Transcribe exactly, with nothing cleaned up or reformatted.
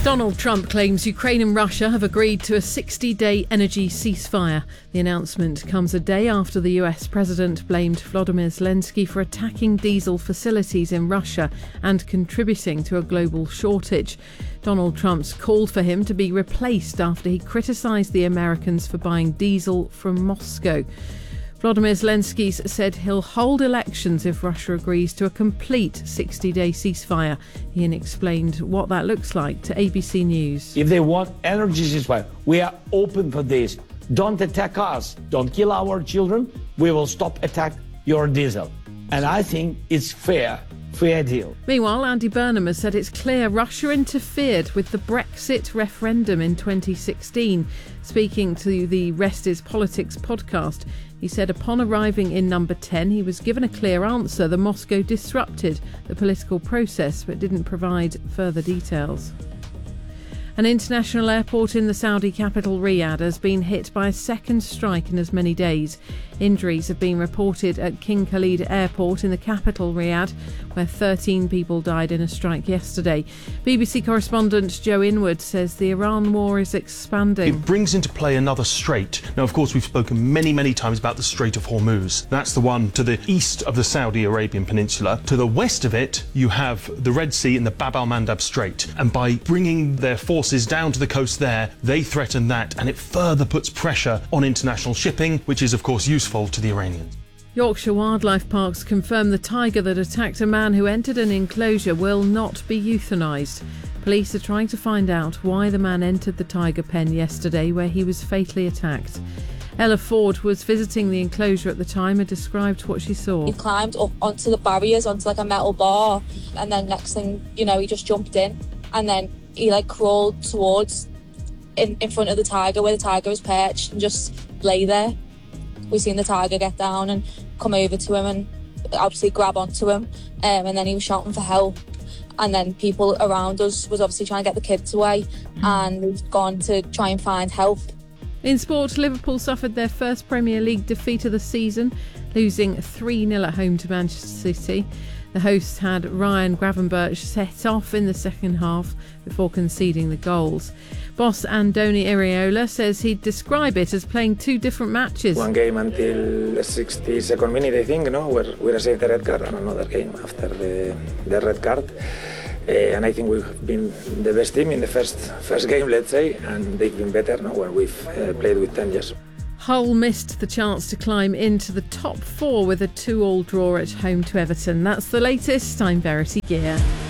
Donald Trump claims Ukraine and Russia have agreed to a sixty-day energy ceasefire. The announcement comes a day after the U S president blamed Volodymyr Zelensky for attacking diesel facilities in Russia and contributing to a global shortage. Donald Trump's called for him to be replaced after he criticised the Americans for buying diesel from Moscow. Volodymyr Zelensky said he'll hold elections if Russia agrees to a complete sixty-day ceasefire. Ian explained what that looks like to A B C News. If they want energy ceasefire, we are open for this. Don't attack us. Don't kill our children. We will stop attack your diesel. And I think it's fair. Fair deal. Meanwhile, Andy Burnham has said it's clear Russia interfered with the Brexit referendum in twenty sixteen. Speaking to the Rest is Politics podcast, he said upon arriving in number ten, he was given a clear answer. The Moscow disrupted the political process but didn't provide further details. An international airport in the Saudi capital Riyadh has been hit by a second strike in as many days. Injuries have been reported at King Khalid Airport in the capital Riyadh, where thirteen people died in a strike yesterday. B B C correspondent Joe Inwood says the Iran war is expanding. It brings into play another strait. Now, of course, we've spoken many, many times about the Strait of Hormuz. That's the one to the east of the Saudi Arabian Peninsula. To the west of it, you have the Red Sea and the Bab al-Mandab Strait. And by bringing their forces down to the coast there, they threaten that, and it further puts pressure on international shipping, which is, of course, useful to the Iranians. Yorkshire Wildlife Parks confirm the tiger that attacked a man who entered an enclosure will not be euthanised. Police are trying to find out why the man entered the tiger pen yesterday, where he was fatally attacked. Ella Ford was visiting the enclosure at the time and described what she saw. He climbed up onto the barriers, onto like a metal bar, and then next thing you know, he just jumped in, and then he like crawled towards in, in front of the tiger where the tiger was perched and just lay there. We seen the tiger get down and come over to him and obviously grab onto him, um, and then he was shouting for help. And then people around us was obviously trying to get the kids away, and we've gone to try and find help. In sport, Liverpool suffered their first Premier League defeat of the season, losing three nil at home to Manchester City. The hosts had Ryan Gravenberch set off in the second half before conceding the goals. Boss Andoni Iraola says he'd describe it as playing two different matches. One game until the sixty-second minute, I think, no, where we received the red card, and another game after the, the red card. Uh, and I think we've been the best team in the first first game, let's say, and they've been better now when we've uh, played with ten years. Hull missed the chance to climb into the top four with a two all draw at home to Everton. That's the latest. I'm Verity Gear.